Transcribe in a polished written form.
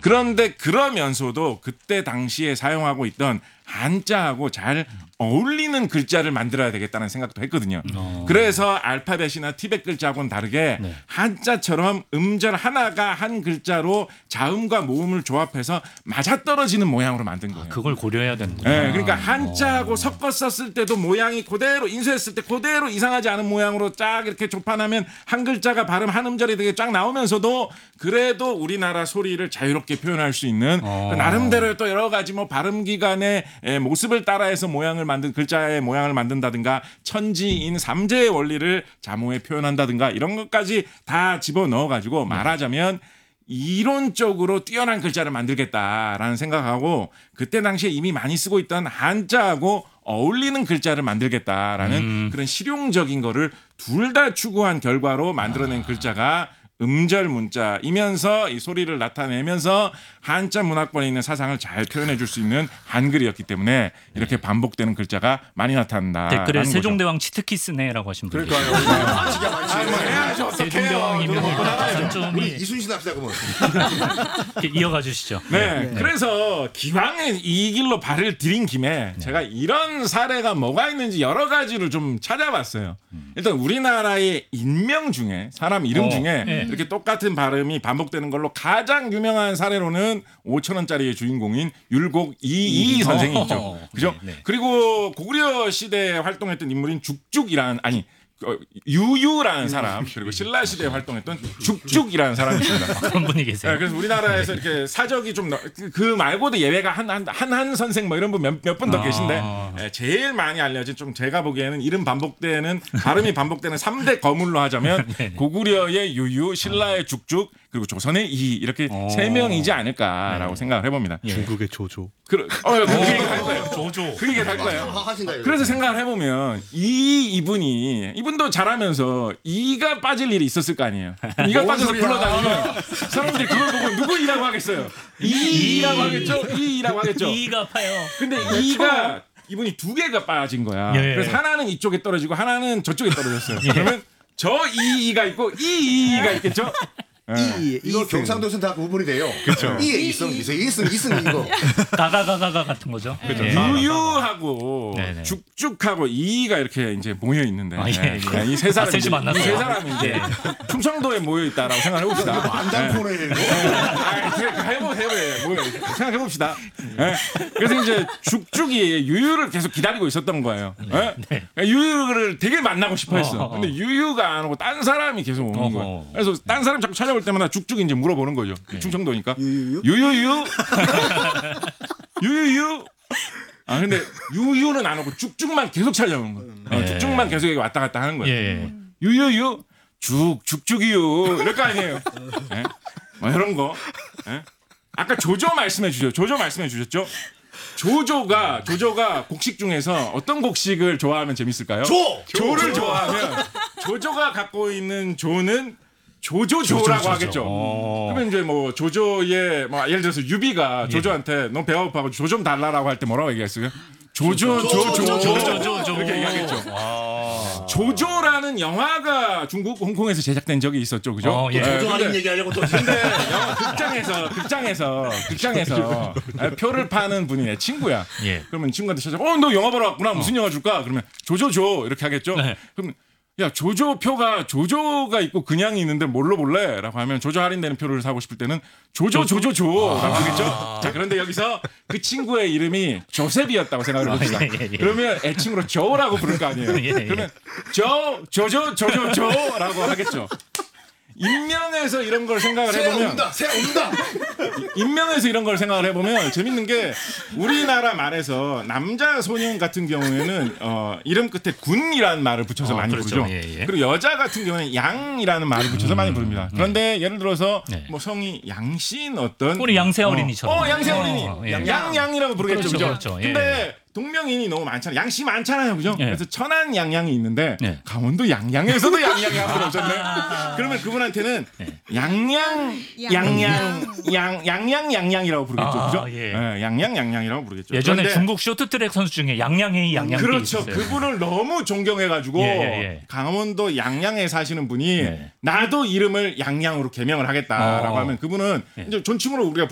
그런데 그러면서도 그때 당시에 사용하고 있던 한자하고 잘 어울리는 글자를 만들어야 되겠다는 생각도 했거든요. 그래서 알파벳이나 티벳 글자하고는 다르게 네. 한자처럼 음절 하나가 한 글자로 자음과 모음을 조합해서 맞아떨어지는 모양으로 만든 거예요. 그걸 고려해야 되는구나. 네, 그러니까 한자하고 섞어 썼을 때도 모양이 그대로 인쇄했을 때 그대로 이상하지 않은 모양으로 쫙 이렇게 조판하면 한 글자가 발음 한 음절이 되게 쫙 나오면서도 그래도 우리나라 소리를 자유롭게 표현할 수 있는 나름대로 또 여러 가지 뭐 발음 기관의 모습을 따라해서 모양을 만든 글자의 모양을 만든다든가 천지인 삼재의 원리를 자모에 표현한다든가 이런 것까지 다 집어넣어 가지고 말하자면 이론적으로 뛰어난 글자를 만들겠다라는 생각하고 그때 당시에 이미 많이 쓰고 있던 한자하고 어울리는 글자를 만들겠다라는 그런 실용적인 거를 둘 다 추구한 결과로 만들어낸 글자가 음절 문자이면서 이 소리를 나타내면서 한자 문학권에 있는 사상을 잘 표현해 줄 수 있는 한글이었기 때문에 이렇게 반복되는 글자가 많이 나타난다. 댓글에 세종대왕 치트키스네라고 하신 분이 계세요. 그러니까요. 세종대왕이면 좀 우리 이순신 합시다 그러면. 이어가 주시죠. 네. 그래서 기왕에 이 길로 발을 들인 김에 제가 이런 사례가 뭐가 있는지 여러 가지를 좀 찾아봤어요. 일단 우리나라의 인명 중에 사람 이름 중에 이렇게 똑같은 발음이 반복되는 걸로 가장 유명한 사례로는 5,000원짜리의 주인공인 율곡 이이 선생이 있죠. 그죠? 네. 그리고 고구려 시대에 활동했던 인물인 죽죽이라는 유유라는 사람 그리고 신라 시대에 활동했던 죽죽이라는 사람이 있습니다. 그런 분이 계세요. 네, 그래서 우리나라에서 이렇게 사적이 좀 그 말고도 예외가 한한 선생 뭐 이런 분 몇 분 더 계신데 제일 많이 알려진 좀 제가 보기에는 이름 반복되는 발음이 반복되는 3대 거물로 하자면 고구려의 유유, 신라의 죽죽 그리고 조선의 이 이렇게 세 명이지 않을까라고 생각을 해봅니다. 중국의 조조. 그 얘기 할 거예요. 조조. 그 얘기 할 거예요. 하신다. 그래서 생각을 해보면 이분도 잘하면서 이가 빠질 일이 있었을 거 아니에요. 이가 빠져서 불러다니면 사람들이 그걸 보고 누구 이라고 하겠어요. 이라고 하겠죠. 이라고 하겠죠. 이가 아파요. 근데 이가 이분이 두 개가 빠진 거야. 예. 그래서 하나는 이쪽에 떨어지고 하나는 저쪽에 떨어졌어요. 그러면 저 이가 있고 이가 있겠죠. 이거 경상도에서는 다 구분이 돼요. 그렇죠. 이에 이승 이거. 가가가가 같은 거죠. 그렇죠. 예. 유유하고 네네. 죽죽하고 이가 이렇게 이제 모여 있는데 예. 이 세 사람이 셋이 만났어요. 이세 사람이 이제 충청도에 모여 있다라고 생각해 봅시다. 안단포네 이거. 생각해 봅시다. 그래서 이제 죽죽이 유유를 계속 기다리고 있었던 거예요. 유유를 되게 만나고 싶어했어. 근데 유유가 안 오고 딴 사람이 계속 오는 거예요. 그래서 딴 사람 자꾸 찾아올 때마다 죽죽이 이제 물어보는 거죠. 충청도니까. 유유유. 근데 유유는 안 오고 죽죽만 계속 찾아오는 거예요. 죽죽만 계속 여기 왔다 갔다 하는 거예요. 예. 유유유 죽죽이유 이럴 거 아니에요. 뭐 이런 거. 아까 조조 말씀해 주셨죠? 조조가 곡식 중에서 어떤 곡식을 좋아하면 재밌을까요? 조를 좋아하면 조조가 갖고 있는 조는 조조라고 하겠죠. 그러면 이제 뭐 조조의 뭐 예를 들어서 유비가 조조한테 너 배가 고파가지고 조 좀 달라라고 할 때 뭐라고 얘기했어요? 조조 이렇게 얘기하겠죠. 조조라는 영화가 중국 홍콩에서 제작된 적이 있었죠, 그죠? 조조 아닌 얘기하려고 또. 근데 극장에서 표를 파는 분이 내 친구야. 그러면 친구한테 찾아, 너 영화 보러 왔구나. 무슨 영화 줄까? 그러면 조조 이렇게 하겠죠. 그럼 야, 조조표가 조조가 있고 그냥이 있는데 뭘로 볼래? 라고 하면 조조 할인되는 표를 사고 싶을 때는 조조라고 하겠죠. 자, 그런데 여기서 그 친구의 이름이 조셉이었다고 생각을 해봅시다. 그러면 애칭으로 조라고 부를 거 아니에요. 그러면 조라고 하겠죠. 인명에서 이런 걸 생각을 해보면 새 온다. 인명에서 이런 걸 생각을 해보면 재밌는 게 우리나라 말에서 남자 소년 같은 경우에는 이름 끝에 군이라는 말을 붙여서 많이 그렇죠. 부르죠. 그리고 여자 같은 경우는 양이라는 말을 붙여서 많이 부릅니다. 그런데 예를 들어서 뭐 성이 양신 어떤 우리 양세 어린이처럼. 양세 어린이 양이라고 부르겠죠. 그렇죠. 근데 동명인이 너무 많잖아요. 양씨 많잖아요, 그죠? 그래서 천안 양양이 있는데 강원도 양양에서도 양양이 한 분 없었네. 그러면 그분한테는 양양이라고 부르겠죠, 그죠? 양양이라고 부르겠죠. 예전에 그런데 중국 쇼트트랙 선수 중에 양양이 그렇죠. 있었어요. 그분을 너무 존경해가지고 강원도 양양에 사시는 분이 나도 이름을 양양으로 개명을 하겠다라고 하면 그분은 이제 존칭으로 우리가